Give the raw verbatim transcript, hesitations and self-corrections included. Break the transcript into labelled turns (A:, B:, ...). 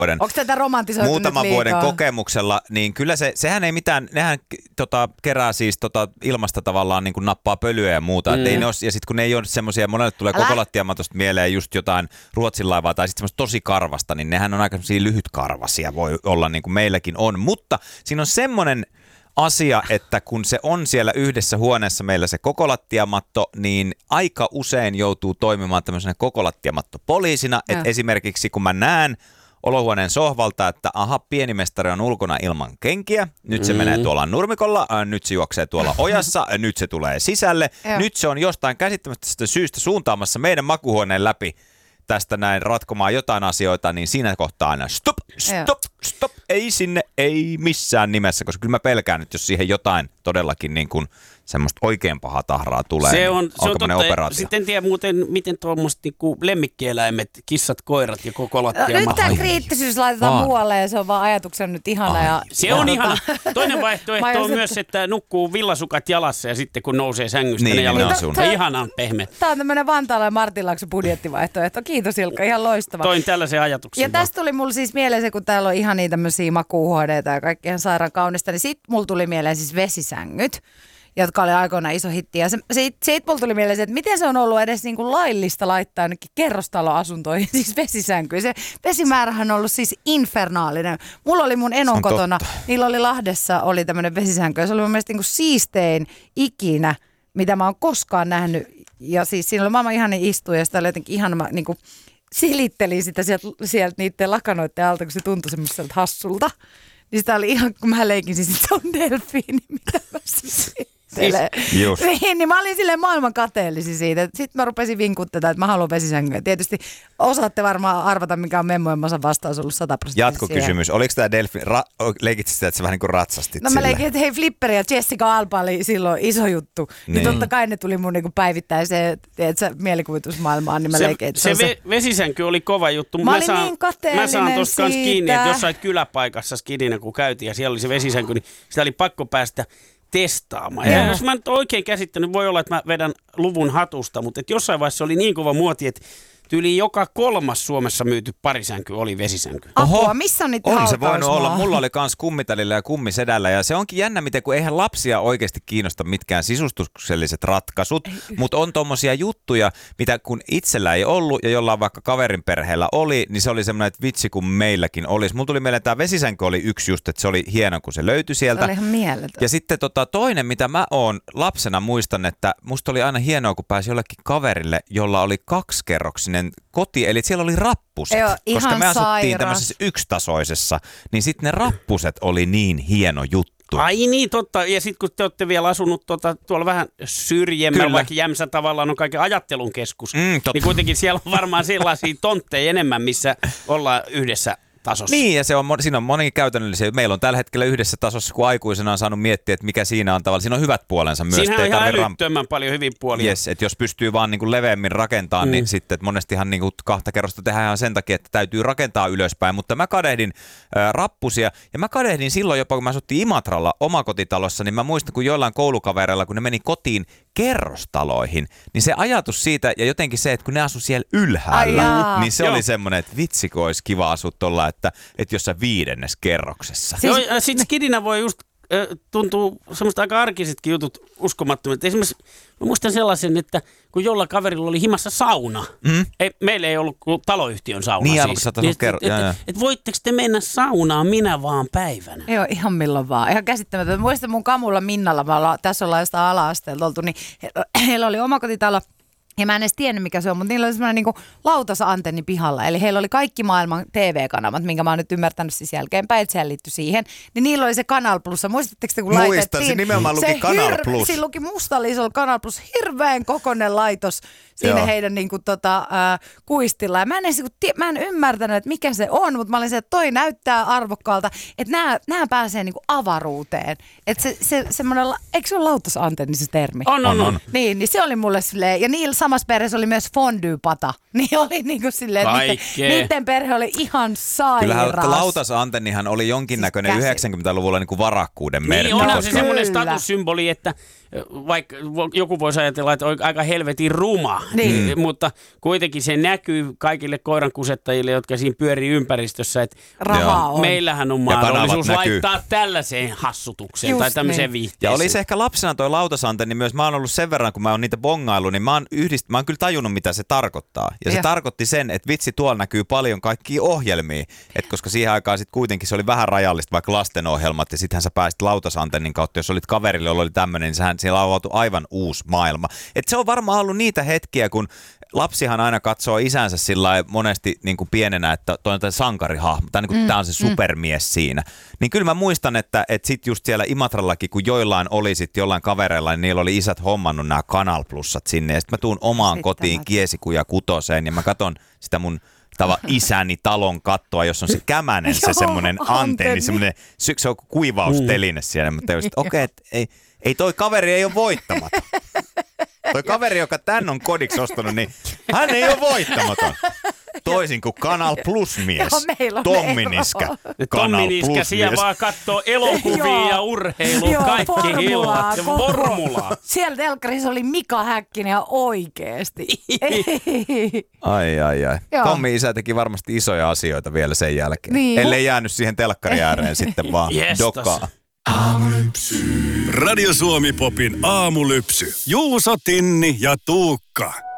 A: Onko tätä romantisoitu
B: muutaman vuoden kokemuksella, niin kyllä se, sehän ei mitään, nehän tota, kerää siis tota, ilmasta tavallaan niin kuin nappaa pölyä ja muuta. Mm. Ei ne ole, ja sitten kun ne ei ole semmoisia, monelle tulee koko lattiamatosta mieleen just jotain Ruotsin laivaa tai sitten semmoista tosi karvasta, niin nehän on aika semmoisia lyhytkarvasia, voi olla niin kuin meilläkin on. Mutta siinä on semmoinen asia, että kun se on siellä yhdessä huoneessa meillä se kokolattiamatto, niin aika usein joutuu toimimaan tämmöisenä kokolattiamattopoliisina, että esimerkiksi kun mä näen olohuoneen sohvalta, että aha, pienimestari on ulkona ilman kenkiä, nyt se mm. menee tuolla nurmikolla, äh, nyt se juoksee tuolla ojassa, äh, nyt se tulee sisälle, nyt se on jostain käsittämättömästä syystä suuntaamassa meidän makuuhuoneen läpi tästä näin ratkomaan jotain asioita, niin siinä kohtaa aina stop, stop, stop, ei sinne, ei missään nimessä, koska kyllä mä pelkään, että jos siihen jotain todellakin niin kuin semmoista oikein pahaa tahraa tulee,
C: se on,
B: niin
C: se on totta.
B: operaatio.
C: Sitten en tiedä muuten, miten tuommoiset niinku lemmikkieläimet, kissat, koirat ja koko lattia.
A: No, nyt tämä kriittisyys laitetaan
B: Ai.
A: muualle ja se on vaan ajatuksen nyt ihana. Ja,
C: se
A: ja
C: on
A: tota,
C: ihana. Toinen vaihtoehto on
A: ajasin,
C: myös, että nukkuu villasukat jalassa ja sitten kun nousee sängystä,
B: niin,
C: ne jalat
B: niin,
C: on to, ihana pehmeä.
A: Tämä on tämmöinen Vantaalla ja Martinlaakson budjettivaihtoehto. Kiitos Ilkka, ihan loistava.
C: Toin tällaisen ajatuksen.
A: Ja tästä tuli mulle siis mieleen se, kun täällä on ihan niitä tämmöisiä makuuhuoneita ja kaikki ihan sairaan kaunista, niin sitten mulla tuli mieleen siis vesisängyt, jotka oli aikoinaan iso hitti. Ja se, siitä, siitä mulla tuli mieleen se, että miten se on ollut edes niin kuin laillista laittaa jonnekin kerrostaloasuntoihin, siis vesisänkyyn. Se vesimäärähän on ollut siis infernaalinen. Mulla oli mun enon kotona, totta. Niillä oli Lahdessa oli tämmöinen vesisänky, ja se oli mun mielestä niin kuin siistein ikinä, mitä mä oon koskaan nähnyt. Ja siis siinä oli maailman ihanin istuja, ja sitä oli jotenkin ihana, mä niin kuin silittelin sitä sieltä, sieltä niiden lakanoiden alta, kun se tuntui semmoiselta hassulta. Niin sitä oli ihan, kun mä leikin siis, että se on delfiini, mitä mä siis niin, niin mä olin silleen maailman kateellisi siitä. Sitten mä rupesin vinkuttamaan, että mä haluan vesisänkyä. Tietysti osaatte varmaan arvata, mikä on Memmojen Masan vastaus ollut sata prosenttia.
B: Jatkokysymys. Oliko tämä delfiini, ra- leikit sitä, että sä vähän niin kuin ratsastit
A: No mä leikin, että hei Flipperi ja Jessica Alba oli silloin iso juttu. Niin, niin totta kai ne tuli mun niin päivittäiseen mielikuvitusmaailmaan, niin mä
C: se,
A: leikin, että
C: se,
A: se,
C: ve, vesisänky oli kova juttu.
A: Mä,
C: mä
A: olin
C: saan,
A: niin kateellinen
C: Mä saan tosta kans
A: siitä.
C: kiinni, että jossain kyläpaikassa skidinä kun käytiin ja siellä oli se vesisänky, niin sitä oli pakko päästä testaamaan. Ja jos mä nyt oikein käsittänyt, voi olla, että mä vedän luvun hatusta, mutta että jossain vaiheessa oli niin kova muoti, että tyyli joka kolmas Suomessa myyty parisänky oli vesisänky.
A: Apua, missä on niitä
B: on se voinut
A: hautausmaa?
B: olla. Mulla oli kans kummitalilla ja kummisedällä ja se onkin jännä, miten kun eihän lapsia oikeasti kiinnosta mitkään sisustukselliset ratkaisut, mutta on tommosia juttuja, mitä kun itsellä ei ollut ja jollain vaikka kaverin perheellä oli, niin se oli semmoinen, että vitsi kun meilläkin olisi. Mulla tuli mieleen, että tämä vesisänky oli yksi just, että se oli hieno kun se löytyi sieltä.
A: Se oli ihan mieletön.
B: Ja sitten tota, toinen, mitä mä oon lapsena muistan, että musta oli aina hienoa, kun pääsi jollekin kaverille, jolla oli kaksikerroksinen koti, eli siellä oli rappuset,
A: Joo,
B: koska me asuttiin
A: sairas.
B: tämmöisessä yksitasoisessa, niin sitten ne rappuset oli niin hieno juttu.
C: Ai niin, totta. Ja sitten kun te olette vielä asunut tuota, tuolla vähän syrjemmällä, vaikka Jämsä tavallaan on kaiken ajattelun keskus,
B: Mm,
C: niin kuitenkin siellä on varmaan sellaisia tontteja enemmän, missä ollaan yhdessä tasossa.
B: Niin, ja se on, siinä on moni käytännöllisiä. Meillä on tällä hetkellä yhdessä tasossa, kun aikuisena on saanut miettiä, että mikä siinä on tavallaan. Siinä on hyvät puolensa myös.
C: Siinä on ihan älyttömän
B: ramp-
C: paljon hyvin puolia.
B: Yes, että jos pystyy vaan niin kuin leveämmin rakentamaan, mm. niin sitten että monestihan niin kuin kahta kerrosta tehdään ihan sen takia, että täytyy rakentaa ylöspäin. Mutta mä kadehdin äh, rappusia, ja mä kadehdin silloin jopa, kun mä asuttiin Imatralla omakotitalossa, niin mä muistan, kun joillain koulukavereilla, kun ne meni kotiin kerrostaloihin, niin se ajatus siitä, ja jotenkin se, että kun ne asu siellä ylhäällä, niin se
C: Joo.
B: oli semmoinen, että vitsi, kun olisi kiva asua tuolla, että, että jossain viidennes kerroksessa.
C: Siis, Joo, ja sitten skidinä voi just äh, tuntuu semmoista aika arkisetkin jutut uskomattomilta. Esimerkiksi mä muistan sellaisen, että kun jollain kaverilla oli himassa sauna, mm. ei, meillä ei ollut kuin taloyhtiön sauna
B: niin,
C: siis.
B: Niin, että
C: et, et, et, et voitteko te mennä saunaan minä vaan päivänä?
A: Joo, ihan milloin vaan. Ihan käsittämätöntä. Muistan mun kamulla Minnalla, mä ollaan, tässä ollaan jostain ala-asteelta oltu, niin he, heillä oli omakotitalo. Ja mä en edes tiennyt, mikä se on, mutta niillä oli semmoinen niinku lautasantenni pihalla. Eli heillä oli kaikki maailman T V-kanavat, minkä mä oon nyt ymmärtänyt siis jälkeenpäin, että sehän liittyi siihen. Niin niillä oli se Canal Plus. Muistatteko te, kun
B: Muistan,
A: laitettiin?
B: se nimenomaan luki Canal
A: hir-
B: Plus.
A: Siinä luki mustalla isolla Canal Plus, hirveän kokoinen laitos siinä Joo. heidän niinku, tota, äh, kuistilla. Ja mä en, edes, mä en ymmärtänyt, että mikä se on, mutta mä olin se, että toi näyttää arvokkaalta, että nämä, nämä pääsee niinku avaruuteen. Että se, se semmoinen, eikö se ole lautasantenni se termi?
C: On, on, on.
A: Niin, niin se oli mulle silleen, ja niillä samassa perheessä oli myös fondue-pata. Niin oli niinku silleen, että niiden, niiden perhe oli ihan sairas.
B: Kyllähän lautasantennihan oli jonkinnäköinen siis yhdeksänkymmentäluvulla niinku varakkuuden merkki.
C: Niin onhan
B: koska...
C: se semmoinen statussymboli, että vaikka joku voisi ajatella, että on aika helvetin ruma, niin. mutta kuitenkin se näkyy kaikille koirankusettajille, jotka siinä pyörii ympäristössä, että
A: on.
C: meillähän on mahdollisuus laittaa näkyy. tällaiseen hassutukseen Just tai tämmöiseen niin. viihteeseen.
B: Ja oli se ehkä lapsena toi lautasantenni myös, mä oon ollut sen verran, kun mä oon niitä bongailu, niin mä oon, yhdist... mä oon kyllä tajunnut, mitä se tarkoittaa. Ja, ja se tarkoitti sen, että vitsi, tuolla näkyy paljon kaikkia ohjelmia, et koska siihen aikaan sitten kuitenkin se oli vähän rajallista, vaikka lastenohjelmat, ja sittenhän sä pääsit lautasantennin kautta, jos olit kaverille, jolla oli tämmöinen, niin sähän siellä on avautu aivan uusi maailma. Et se on varmaan ollut niitä hetkiä, kun lapsihan aina katsoo isänsä sillä monesti niin kuin pienenä, että toi on sankarihahmo, tai niin kuin mm, tämä on se supermies mm. siinä. Niin kyllä mä muistan, että, että sit just siellä Imatrallakin, kun joillain oli sit jollain kavereilla, niin niillä oli isät hommannut nämä Canal Plusat sinne, ja sitten mä tuun omaan sitten kotiin Kiesikuja kutoseen, ja mä katon sitä mun tava isäni talon kattoa, jos on se kämänen, se semmoinen antenni, semmoinen se on kuivausteline siellä, mutta okei, okay, että ei, ei toi kaveri ei ole voittamaton. Toi kaveri, joka tän on kodiksi ostanut, niin hän ei ole voittamaton. Toisin kuin Canal Plus-mies, Tommi Niska.
C: Tommi Niska, siellä vaan katsoo elokuvia ja urheilua, kaikki hillat, formulaa.
A: Siellä telkkarissa oli Mika Häkkinen ja oikeesti.
B: Ai, ai, ai. Joo. Tommi isä teki varmasti isoja asioita vielä sen jälkeen. Niin. Ellei jäänyt siihen telkkari ääreen sitten vaan dokkaa.
D: Aamulypsy. Radio Suomi Popin aamulypsy. Juuso, Tinni ja Tuukka.